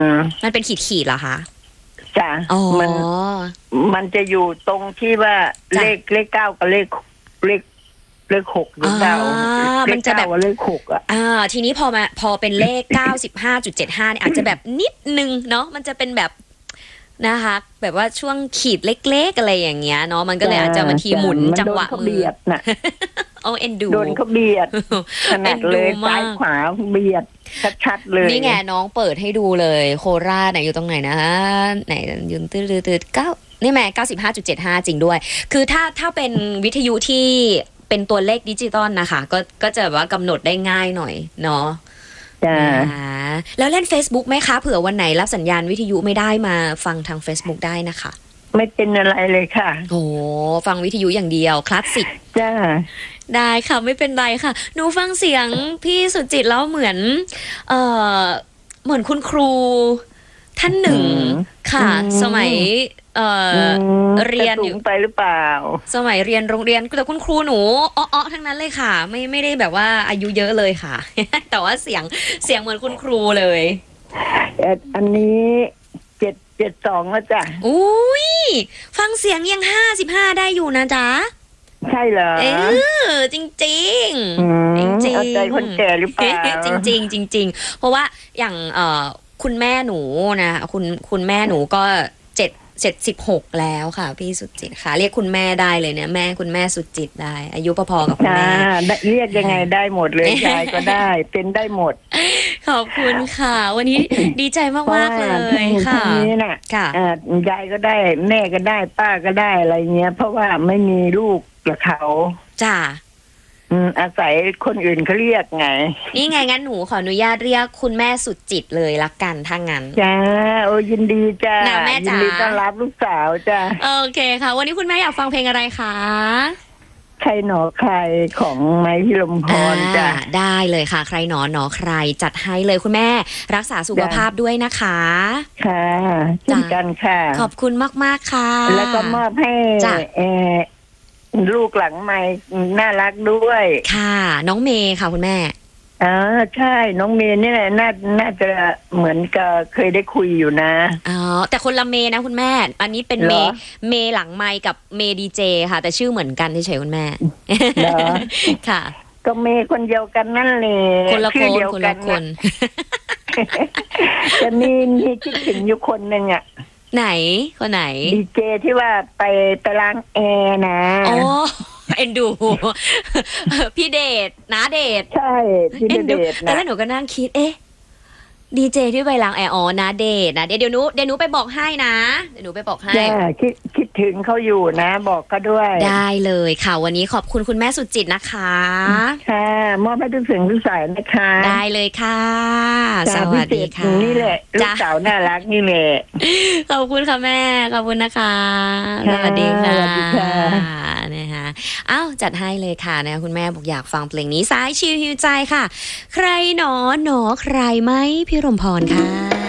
มันเป็นขีดเหรอคะจ้ะมันจะอยู่ตรงที่ว่าเลข 9กับเลข 6หรือเปล่ามันจะแบบว่าเลข 6 ทีนี้พอเป็นเลข 95.75 เนี่ยอาจจะแบบนิดนึงเนาะมันจะเป็นแบบนะคะแบบว่าช่วงขีดเล็กๆอะไรอย่างเงี้ยเนาะมันก็เลยอาจจะบางทีหมุนจังหวะมือเอ็นดูโดนเขาเบียดขนาดเลยซ้ายขวาเบียดชัดๆเลยนี่ไงน้องเปิดให้ดูเลยโคราชไหนอยู่ตรงไหนนะไหนยืนตื้อ9นี่แม่ 95.75 จริงด้วยคือถ้าเป็นวิทยุที่เป็นตัวเลขดิจิตอลนะคะก็จะแบบว่ากำหนดได้ง่ายหน่อยเนาะแล้วเล่น Facebook ไหมคะเผื่อวันไหนรับสัญญาณวิทยุไม่ได้มาฟังทาง Facebook ได้นะคะไม่เป็นอะไรเลยค่ะโอ้ฟังวิทยุอย่างเดียวคลาสสิกจ้าได้ค่ะไม่เป็นไรค่ะหนูฟังเสียงพี่สุจิตแล้วเหมือนคุณครูท่านหนึ่งค่ะสมัยเรียนอยู่ไปหรือเปล่าสมัยเรียนโรงเรียนแต่คุณครูหนูทั้งนั้นเลยค่ะไม่ได้แบบว่าอายุเยอะเลยค่ะ แต่ว่าเสียงเหมือนคุณครูเลยอันนี้72แล้วจ้ะอุ้ยฟังเสียงยัง55ได้อยู่นะจ๊ะใช่เหรอจริงจริงจริงเอาใจคนแก่หรือเปล่าจริงจริงเพราะว่าอย่างคุณแม่หนูนะคุณแม่หนูก็76แล้วค่ะพี่สุจิตค่ะเรียกคุณแม่ได้เลยเนี่ยแม่คุณแม่สุจิตได้อายุพอๆกับคุณแม่เรียกยังไงได้หมดเลยยายก็ได้เป็นได้หมดขอบคุณค่ะวันนี้ดีใจมากๆเลยค่ะนี้น่ะยายก็ได้แม่ก็ได้ป้าก็ได้อะไรเงี้ยเพราะว่าไม่มีลูกกับเขาจ้าอาศัยคนอื่นเขาเรียกไงนี่ไงงั้นหนูขออนุญาตเรียกคุณแม่สุดจิตเลยละกันถ้างั้นจ้าโอ้ยินดีจ้าแม่จ๋ายินดีต้อนรับลูกสาวจ้าโอเคค่ะวันนี้คุณแม่อยากฟังเพลงอะไรคะใครหนอใครของไม้พิรมพรจ้าได้เลยค่ะใครหนอใครจัดให้เลยคุณแม่รักษาสุขภาพด้วยนะคะค่ะเช่นกันค่ะขอบคุณมากๆค่ะแล้วก็มอบให้ลูกหลังใหม่น่ารักด้วยค่ะน้องเมย์ค่ะคุณแม่ใช่น้องเมย์นี่แหละน่าจะเหมือนกับเคยได้คุยอยู่นะแต่คนละเมย์นะคุณแม่อันนี้เป็นเมย์หลังไมค์กับเมย์ดีเจค่ะแต่ชื่อเหมือนกันเฉยๆคุณแม่ค่ะก็เมย์คนเดียวกันนั่นแหละคนละคนจะมีคิดถึงอยู่คนหนึ่งไหนคนไหนดีเจที่ว่าไปล้างแอร์นะเอ็นดูพี่เดชนะเดชใช่พี่เดชนะแล้วหนูก็นั่งคิดดีเจที่ไปล้างแอร์นะเดชนะเดี๋ยวหนูไปบอกให้นะเดี๋ยวหนูไปบอกให้คิดถึงเขาอยู่นะบอกก็ด้วยได้เลยค่ะวันนี้ขอบคุณคุณแม่สุจิตนะคะค่ะมอบให้ทุกสิ่งทุกสายนะคะได้เลยค่ะสวัสดีค่ะนี่แหละลูกสาวน่ารักนี่แหละขอบคุณค่ะแม่ขอบคุณนะคะสวัสดีค่ะนะคะจัดให้เลยค่ะนะคุณแม่บอกอยากฟังเพลงนี้สายชิวหิวใจค่ะใครหนอใครไหมพี่รมพรค่ะ